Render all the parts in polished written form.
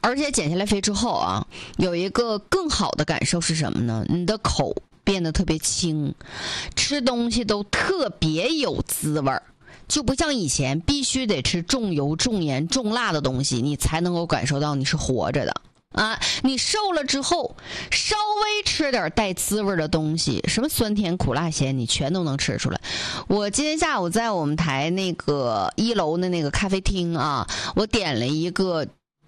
而且减下来肥之后啊，有一个更好的感受是什么呢？你的口变得特别轻，吃东西都特别有滋味儿，就不像以前必须得吃重油重盐重辣的东西，你才能够感受到你是活着的啊。你瘦了之后，稍微吃点带滋味的东西，什么酸甜苦辣咸，你全都能吃出来。我今天下午在我们台那个1楼的那个咖啡厅啊，我点了一个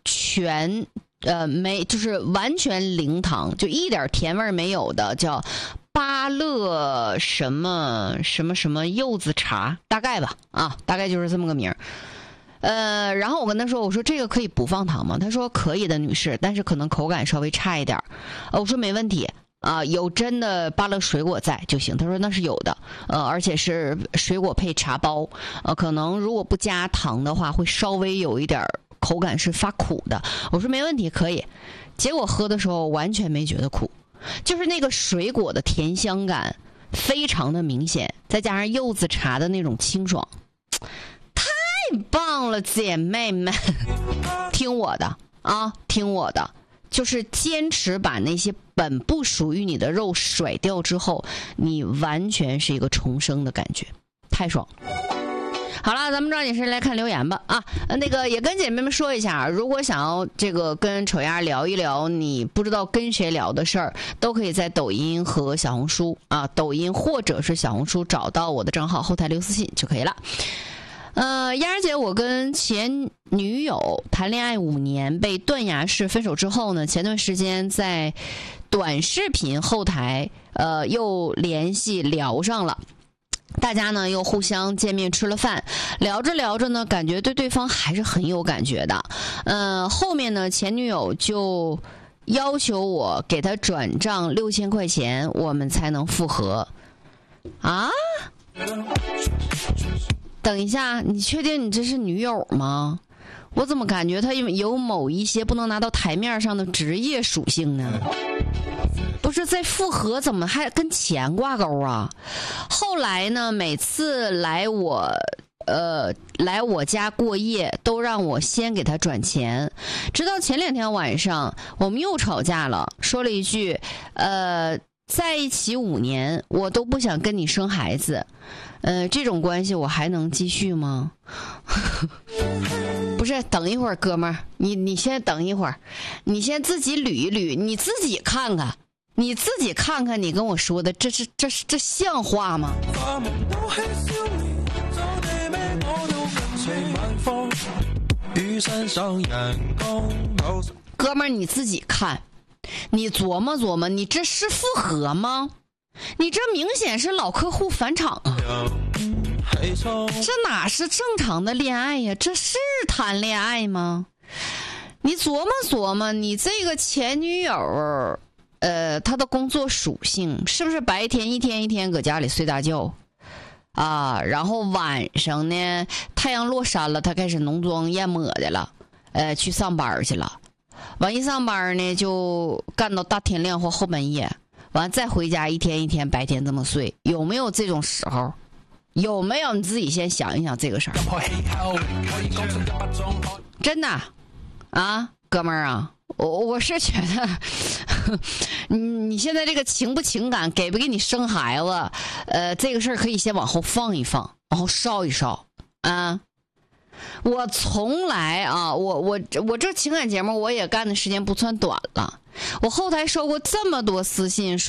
就是完全零糖，就一点甜味没有的，叫芭乐什么什么什么柚子茶，大概吧啊，大概就是这么个名儿。然后我跟他说，我说这个可以不放糖吗？他说可以的，女士，但是可能口感稍微差一点。我说没问题啊，有真的芭乐水果在就行。他说那是有的，而且是水果配茶包，可能如果不加糖的话，会稍微有一点口感是发苦的。我说没问题，可以。结果喝的时候完全没觉得苦，就是那个水果的甜香感非常的明显，再加上柚子茶的那种清爽，太棒了，姐妹们，听我的啊，听我的，就是坚持把那些本不属于你的肉甩掉之后，你完全是一个重生的感觉，太爽了。好了，咱们抓紧时间来看留言吧啊！那个也跟姐妹们说一下，如果想要这个跟丑丫聊一聊你不知道跟谁聊的事儿，都可以在抖音和小红书啊，抖音或者是小红书找到我的账号，后台留私信就可以了。丫儿姐，我跟前女友谈恋爱5年，被断崖式分手之后呢，前段时间在短视频后台又联系聊上了。大家呢又互相见面吃了饭，聊着聊着呢，感觉对对方还是很有感觉的。后面呢，前女友就要求我给她转账6000块钱，我们才能复合。啊？等一下，你确定你这是女友吗？我怎么感觉她有某一些不能拿到台面上的职业属性呢？不是，在复合怎么还跟钱挂钩啊？后来呢，每次来我家过夜都让我先给他转钱，直到前2天晚上我们又吵架了，说了一句在一起5年我都不想跟你生孩子，这种关系我还能继续吗？不是，等一会儿哥们儿，你先等一会儿，你先自己捋一捋，你自己看看，你跟我说的这像话吗？哥们儿，你自己看，你琢磨琢磨，你这是复合吗？你这明显是老客户返场啊！这哪是正常的恋爱呀？这是谈恋爱吗？你琢磨琢磨，你这个前女友她的工作属性是不是白天一天搁家里睡大觉啊？然后晚上呢，太阳落山了，她开始浓妆艳抹的了，去上班去了。完一上班呢，就干到大天亮或后半夜，完再回家一天白天这么睡，有没有这种时候？有没有？你自己先想一想这个事儿。真的啊，哥们儿啊，我是觉得你现在这个情不情感，给不给你生孩子，这个事儿可以先往后放一放，然后烧一烧啊。我从来啊，我这情感节目我也干的时间不算短了，我后台收过这么多私信说